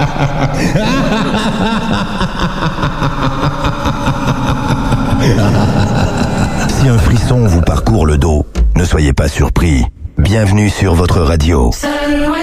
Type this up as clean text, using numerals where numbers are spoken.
Si un frisson vous parcourt le dos, ne soyez pas surpris. Bienvenue sur votre radio.